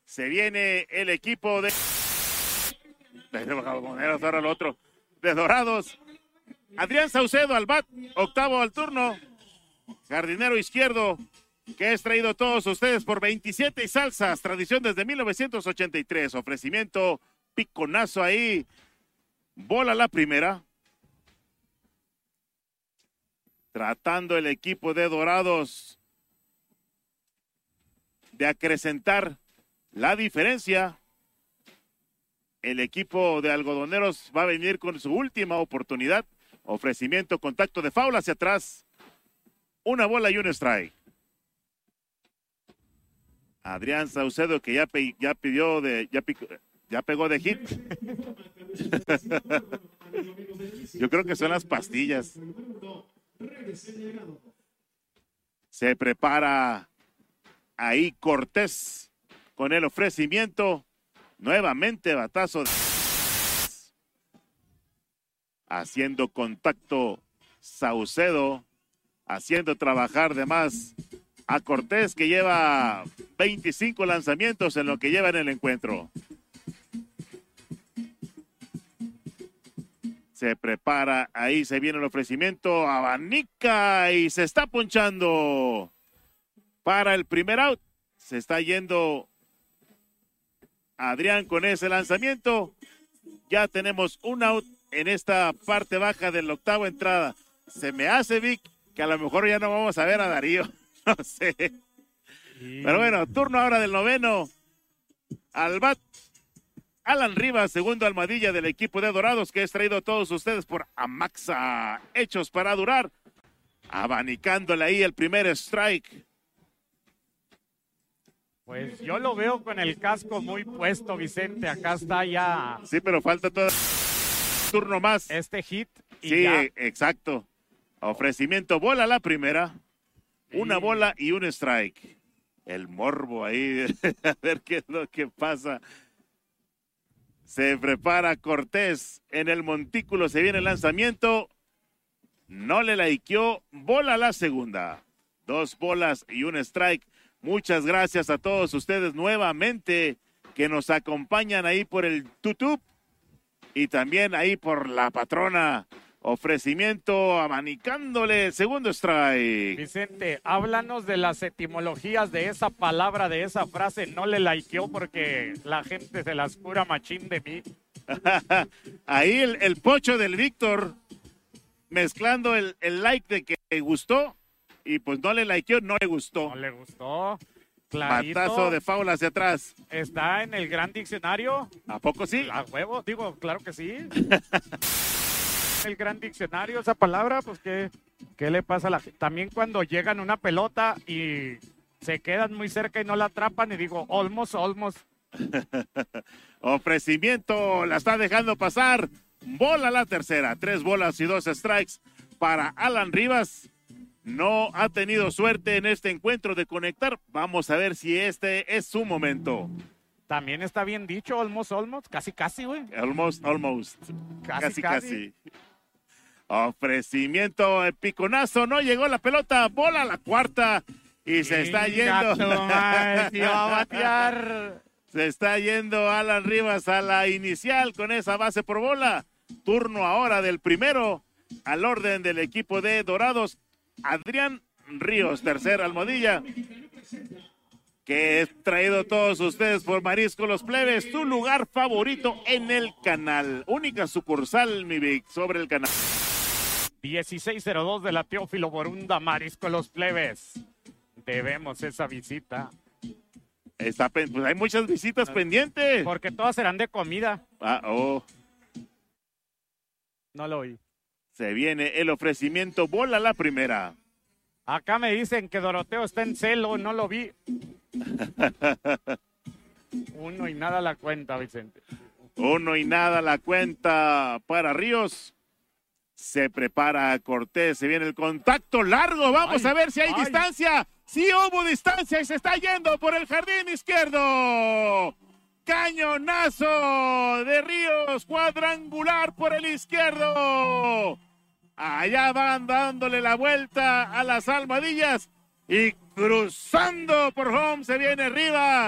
Se viene el equipo de ahora el otro, de Dorados. Adrián Saucedo al bat, octavo al turno. Jardinero izquierdo, que es traído a todos ustedes por 27 y salsas, tradición desde 1983. Ofrecimiento, piconazo ahí. Bola la primera. Tratando el equipo de Dorados de acrecentar la diferencia. El equipo de Algodoneros va a venir con su última oportunidad. Ofrecimiento, contacto de foul hacia atrás. Una bola y un strike. Adrián Saucedo, que ya pegó de hit. Yo creo que son las pastillas. Se prepara ahí Cortés con el ofrecimiento. Nuevamente batazo. Haciendo contacto Saucedo. Haciendo trabajar de más a Cortés, que lleva 25 lanzamientos en lo que lleva en el encuentro. Se prepara, ahí se viene el ofrecimiento, abanica y se está ponchando para el primer out. Se está yendo Adrián con ese lanzamiento. Ya tenemos un out en esta parte baja de la octava entrada. Se me hace, Vic, que a lo mejor ya no vamos a ver a Darío. No sé. Pero bueno, turno ahora del noveno. Al bat, Alan Rivas, segundo almohadilla del equipo de Dorados, que es traído a todos ustedes por Amaxa, hechos para durar. Abanicándole ahí el primer strike. Pues yo lo veo con el casco muy puesto, Vicente. Acá está ya. Sí, pero falta todo turno más. Este hit. Y sí, ya. Exacto. Ofrecimiento, bola la primera. Una bola y un strike. El morbo ahí, a ver qué es lo que pasa. Se prepara Cortés en el montículo, se viene el lanzamiento. No le likeó, bola la segunda. 2 bolas y un strike. Muchas gracias a todos ustedes nuevamente que nos acompañan ahí por el YouTube y también ahí por la patrona. Ofrecimiento, abanicándole el segundo strike. Vicente, háblanos de las etimologías de esa palabra, de esa frase. No le likeó porque la gente se las cura machín de mí. Ahí el pocho del Víctor mezclando el like de que le gustó y pues no le likeó, no le gustó. No le gustó. Clarito. Batazo de foul hacia atrás. ¿Está en el gran diccionario? ¿A poco sí? A huevo, digo, claro que sí. El gran diccionario, esa palabra, pues ¿qué le pasa a la gente? También cuando llegan una pelota y se quedan muy cerca y no la atrapan y digo, almost. Ofrecimiento, la está dejando pasar. Bola la tercera, 3 bolas y 2 strikes para Alan Rivas. No ha tenido suerte en este encuentro de conectar. Vamos a ver si este es su momento. También está bien dicho, almost, casi, güey. Almost. Casi. Ofrecimiento, el piconazo, no llegó la pelota, bola a la cuarta y se está yendo. Se va a batear. Se está yendo Alan Rivas a la inicial con esa base por bola. Turno ahora del primero al orden del equipo de Dorados. Adrián Ríos, tercera almohadilla, que es traído a todos ustedes por Marisco Los Plebes, tu lugar favorito en el canal. Única sucursal, mi Vic, sobre el canal. 1602 de la Teófilo Borunda, Marisco Los Plebes. Debemos esa visita. Pues hay muchas visitas pendientes. Porque todas serán de comida. No lo oí. Se viene el ofrecimiento, bola la primera. Acá me dicen que Doroteo está en celo, no lo vi. 1 y nada la cuenta, Vicente. 1 y nada la cuenta para Ríos. Se prepara Cortés, se viene el contacto largo. Vamos a ver si hay distancia. Sí hubo distancia y se está yendo por el jardín izquierdo. Cañonazo de Ríos, cuadrangular por el izquierdo. Allá van dándole la vuelta a las almohadillas y cruzando por home se viene Rivas.